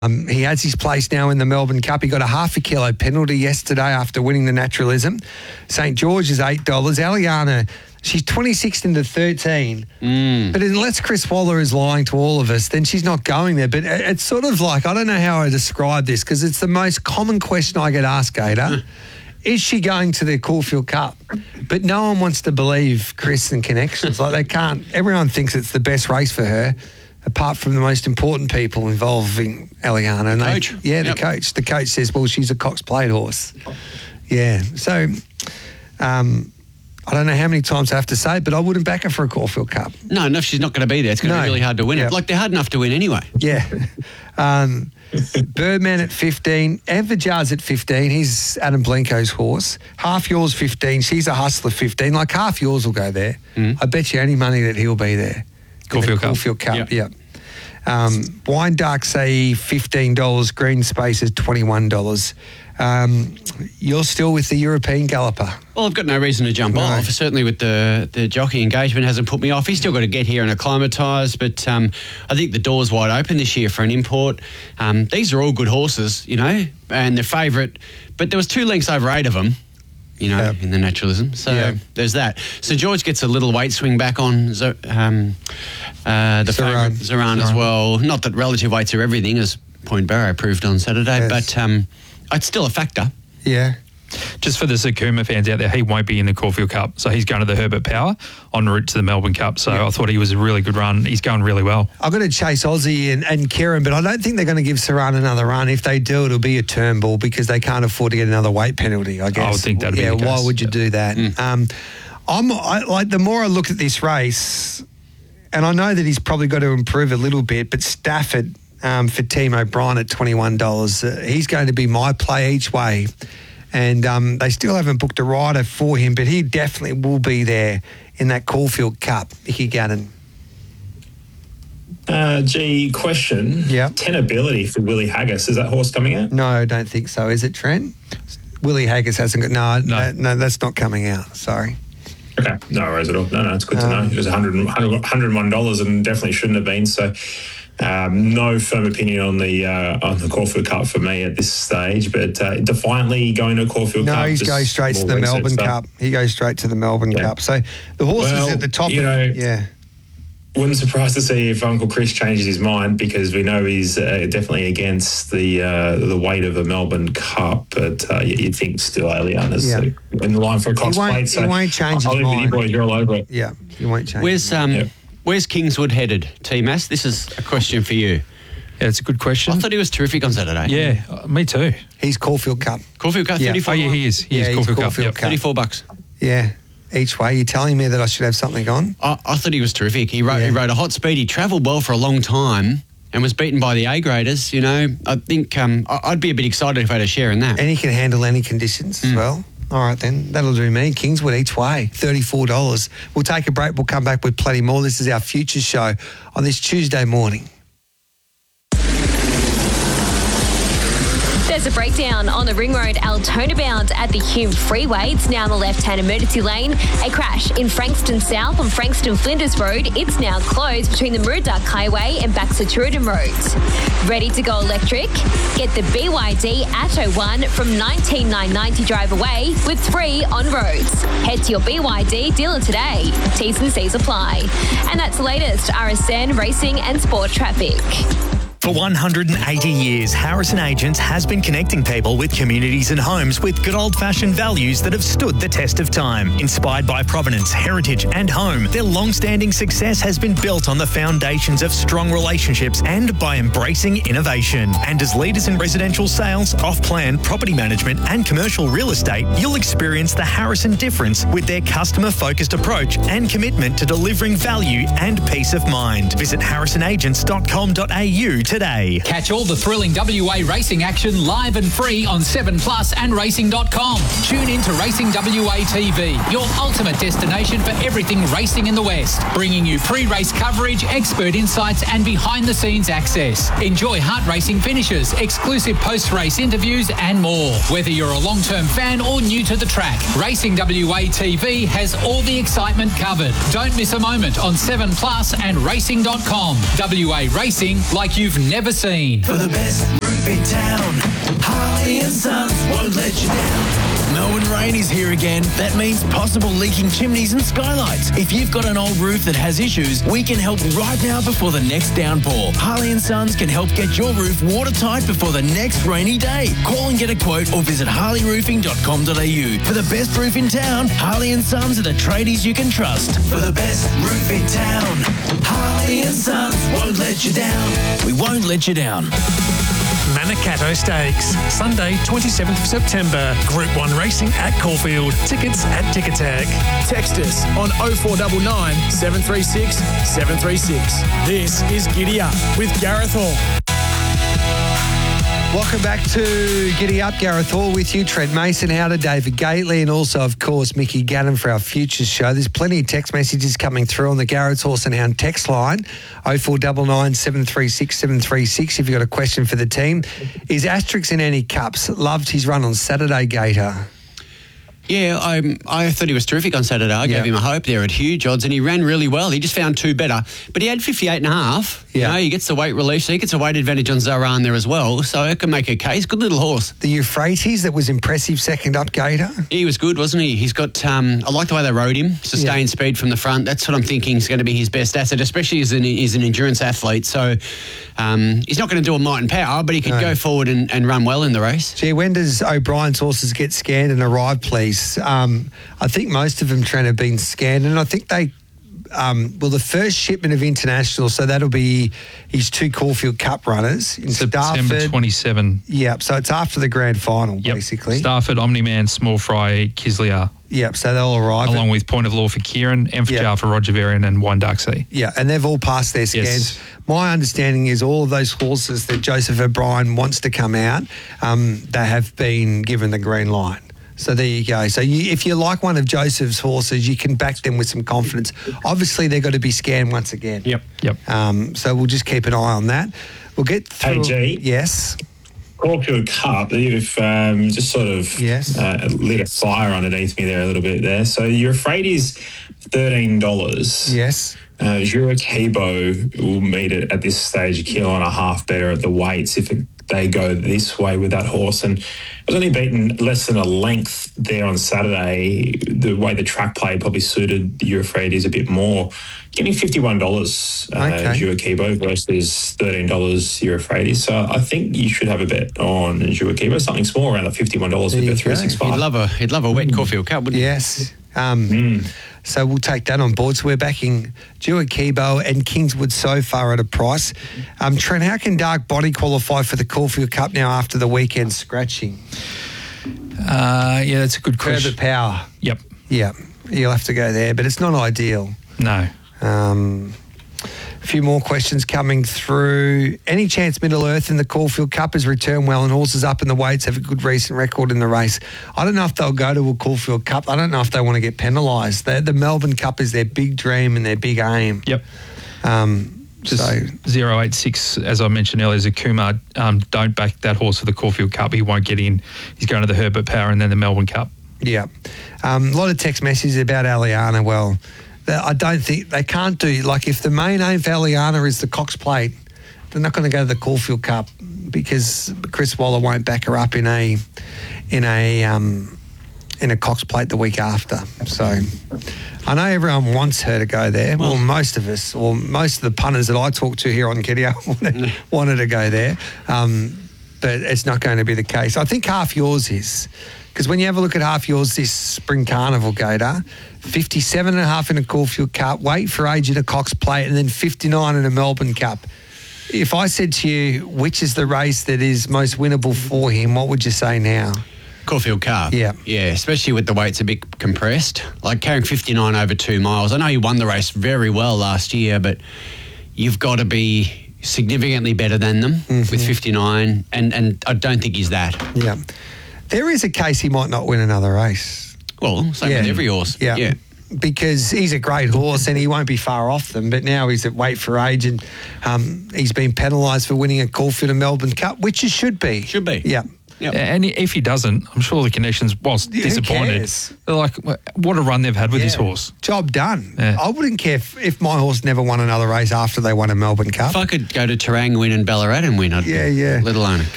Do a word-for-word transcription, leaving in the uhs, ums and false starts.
Um, he has his place now in the Melbourne Cup. He got a half a kilo penalty yesterday after winning the Naturalism. Saint George is eight dollars. Aliana, she's twenty-six into thirteen. Mm. But unless Chris Waller is lying to all of us, then she's not going there. But it's sort of like, I don't know how I describe this because it's the most common question I get asked, Gator. Is she going to the Caulfield Cup? But no one wants to believe Chris and connections. Like they can't. Everyone thinks it's the best race for her, apart from the most important people involving Aliana. The and coach. They, yeah, the Yep. coach. The coach says, well, she's a Cox Plate horse. Yeah. So um, I don't know how many times I have to say it, but I wouldn't back her for a Caulfield Cup. No, no, she's not going to be there. It's going to No. be really hard to win Yep. it. Like, they're hard enough to win anyway. Yeah. Um, Birdman at fifteen. Enverjar's at fifteen. He's Adam Blenko's horse. Half Yours fifteen. She's a Hustler fifteen. Like half yours will go there. Mm. I bet you any money that he'll be there. Caulfield Cup. Caulfield Cup, Yep. yeah. Um, Wine Dark say fifteen dollars. Green Space is twenty-one dollars. Um, you're still with the European Galloper. Well, I've got no reason to jump No. off. Certainly with the, the jockey engagement hasn't put me off. He's still got to get here and acclimatise, but um, I think the door's wide open this year for an import. Um, these are all good horses, you know, and they're favourite. But there was two lengths over eight of them, you know, Yep. in the Naturalism. So Yep. there's that. So George gets a little weight swing back on Zo- um, uh, the Zoran. favourite Zoran as Zoran. well. Not that relative weights are everything, as Point Barrow proved on Saturday, Yes. but um, it's still a factor. Yeah. Just for the Sakuma fans out there, he won't be in the Caulfield Cup. So he's going to the Herbert Power en route to the Melbourne Cup. So I thought he was a really good run. He's going really well. I've got to chase Aussie and, and Kieran, but I don't think they're going to give Saran another run. If they do, it'll be a Turnbull because they can't afford to get another weight penalty, I guess. I would think that'd be yeah, the why case. would you do that? Mm. Um, I'm I, like the more I look at this race, and I know that he's probably got to improve a little bit, but Stafford um, for Team O'Brien at twenty-one dollars, uh, he's going to be my play each way. And um, they still haven't booked a rider for him, but he definitely will be there in that Caulfield Cup, Nicky Gannon. Uh, G, question. Yeah. Tenability for Willie Haggis. Is that horse coming out? No, I don't think so. Is it, Trent? Willie Haggis hasn't got... No, no, No. no, that's not coming out. Sorry. Okay, no worries at all. No, no, it's good to Um, know. It was one hundred, one hundred one dollars and definitely shouldn't have been. So, um, no firm opinion on the uh, on the Caulfield Cup for me at this stage. But uh, defiantly going to Caulfield No, Cup. he's just going straight to more the research Melbourne stuff. Cup. He goes straight to the Melbourne Yeah. Cup. So the horses Well, at the top... you of, know- yeah. Wouldn't surprise to see if Uncle Chris changes his mind because we know he's uh, definitely against the uh, the weight of a Melbourne Cup. But uh, you- you'd think still Aliana's Yeah. in the line for a Cox He won't- Plate. he So won't change I'll his leave with you mind. boys. You're all over it. Yeah, he won't change. Where's um, Yeah. Where's Kingswood headed, T-Mass? This is a question for you. Yeah, it's a good question. I thought he was terrific on Saturday. Yeah, uh, me too. He's Caulfield Cup. Caulfield Cup, Yeah. thirty-four. Oh, yeah, he is. He Yeah, is he's Caulfield Cup. Caulfield Yep. Cup. thirty-four bucks. Yeah, each way. You're telling me that I should have something on? I, I thought he was terrific. He rode, Yeah. he rode a hot speed. He travelled well for a long time and was beaten by the A-graders. You know, I think um, I- I'd be a bit excited if I had a share in that. And he can handle any conditions Hmm. as well. All right, then. That'll do me. Kingswood each way, thirty-four dollars. We'll take a break. We'll come back with plenty more. This is our Future Show on this Tuesday morning. There's a breakdown on the Ring Road Altona bound at the Hume Freeway. It's now in the left-hand emergency lane. A crash in Frankston South on Frankston Flinders Road. It's now closed between the Murdoch Highway and Baxter Truden Roads. Ready to go electric? Get the B Y D Atto one from nineteen thousand nine hundred ninety drive away with three on roads. Head to your B Y D dealer today. T's and C's apply. And that's the latest R S N racing and sport traffic. For one hundred eighty years, Harrison Agents has been connecting people with communities and homes with good old-fashioned values that have stood the test of time. Inspired by provenance, heritage and home, their long-standing success has been built on the foundations of strong relationships and by embracing innovation. And as leaders in residential sales, off-plan, property management and commercial real estate, you'll experience the Harrison difference with their customer-focused approach and commitment to delivering value and peace of mind. Visit harrison agents dot com dot a u today. Catch all the thrilling W A racing action live and free on seven plus and racing dot com. Tune in to Racing W A T V, your ultimate destination for everything racing in the West, bringing you pre-race coverage, expert insights and behind-the-scenes access. Enjoy heart racing finishes, exclusive post-race interviews and more. Whether you're a long-term fan or new to the track, Racing W A T V has all the excitement covered. Don't miss a moment on seven plus and racing dot com. W A Racing like you've never seen. For the best roof in town, Harley and Sons won't let you down. Melbourne rain is here again. That means possible leaking chimneys and skylights. If you've got an old roof that has issues, we can help right now before the next downpour. Harley and Sons can help get your roof watertight before the next rainy day. Call and get a quote or visit harley roofing dot com dot a u. For the best roof in town, Harley and Sons are the tradies you can trust. For the best roof in town, Harley and Sons won't let you down. We won't let you down. Manikato Stakes, Sunday, twenty-seventh of September. Group one racing at Caulfield. Tickets at Ticketek. Text us on oh four nine nine, seven three six, seven three six. This is Giddy Up with Gareth Hall. Welcome back to Giddy Up. Gareth Hall with you, Trent Mason, Howder, David Gately, and also, of course, Mickey Gannon for our Futures show. There's plenty of text messages coming through on the Garrett's Horse and Hound text line, oh four nine nine, seven three six, seven three six, if you've got a question for the team. Is Asterix in any cups? Loved his run on Saturday, Gator. Yeah, I I thought he was terrific on Saturday. I Yeah. gave him a hope there at huge odds, and he ran really well. He just found two better. But he had fifty-eight and a half. Yeah. You know, he gets the weight relief, so he gets a weight advantage on Zoran there as well. So it can make a case. Good little horse. The Euphrates, that was impressive second up, Gator. He was good, wasn't he? He's got, um, I like the way they rode him, sustained Yeah. speed from the front. That's what I'm thinking is going to be his best asset, especially as an, he's an endurance athlete. So um, he's not going to do a might and power, but he could No. go forward and, and run well in the race. Gee, when does O'Brien's horses get scanned and arrive, please? Um, I think most of them, Trent, have been scanned, and I think they, um, well, the first shipment of international, so that'll be his two Caulfield Cup runners in September Stafford. twenty-seventh. Yep, so it's after the grand final, Yep. basically. Stafford, Omni-Man, Small Fry, Kislear, Yep, so they'll arrive. along with Point of Law for Kieran, Emphajar Yeah. for Roger Varian, and Wyandotte. Yeah, and they've all passed their scans. Yes. My understanding is all of those horses that Joseph O'Brien wants to come out, um, they have been given the green light. So there you go. So you, if you like one of Joseph's horses, you can back them with some confidence. Obviously, they've got to be scanned once again. Yep. Yep. Um, so we'll just keep an eye on that. We'll get through. Hey, G. Yes. Caulfield Cup, you've um, just sort of Yes. uh, lit a fire underneath me there a little bit there. So you're afraid he's thirteen dollars. Yes. Uh, Jurek Hebo will meet it at this stage a kilo and a half better at the weights if it, they go this way with that horse. And it was only beaten less than a length there on Saturday. The way the track play probably suited Euphrates a bit more. Getting fifty-one dollars uh, Okay. Jurek Hebo versus thirteen dollars Euphrates. So I think you should have a bet on Jurek Hebo, something small around the fifty-one dollars There with you the three six He'd five. love a he'd love a wet Caulfield Cup, wouldn't he? Yes. Um, So we'll take that on board. So we're backing Dewar Kibo and Kingswood so far at a price. Um, Trent, how can Dark Body qualify for the Caulfield Cup now after the weekend scratching? Uh, yeah, that's a good Herbert question. Power. Yep. Yeah, you'll have to go there, but it's not ideal. No. Um, a few more questions coming through. Any chance Middle Earth in the Caulfield Cup has returned well and horses up in the weights have a good recent record in the race? I don't know if they'll go to a Caulfield Cup. I don't know if they want to get penalised. The, the Melbourne Cup is their big dream and their big aim. Yep. Um, Just so, zero eight six, as I mentioned earlier, Zakuma. Um, don't back that horse for the Caulfield Cup. He won't get in. He's going to the Herbert Power and then the Melbourne Cup. yeah. Um, a lot of text messages about Aliana. Well, the- I don't think they can't do, like if the main aim for Aliana is the Cox Plate, they're not going to go to the Caulfield Cup because Chris Waller won't back her up in a in a um, in a Cox Plate the week after. So I know everyone wants her to go there. Well, most of us, or most of the punters that I talk to here on Giddy wanted, wanted to go there, um, but it's not going to be the case. I think half yours is. Because when you have a look at half yours this spring carnival, Gator, fifty-seven and a half in a Caulfield Cup, wait for age in a Cox Plate, and then fifty-nine in a Melbourne Cup. If I said to you, which is the race that is most winnable for him, what would you say now? Caulfield Cup. Yeah. Yeah, especially with the weights a bit compressed. Like carrying fifty-nine over two miles. I know he won the race very well last year, but you've got to be significantly better than them Mm-hmm. with fifty-nine, and, and I don't think he's that. Yeah. There is a case he might not win another race. Well, same with every horse. Yeah. yeah. Because he's a great horse and he won't be far off them, but now he's at weight for age and um, he's been penalised for winning a Caulfield and Melbourne Cup, which he should be. Should be. Yeah. Yep. And if he doesn't, I'm sure the connections, whilst Yeah, who disappointed, cares? they're like, what a run they've had with this Yeah. horse. Job done. Yeah. I wouldn't care if, if my horse never won another race after they won a Melbourne Cup. If I could go to Terang, win and Ballarat and win, I'd Yeah, yeah. let alone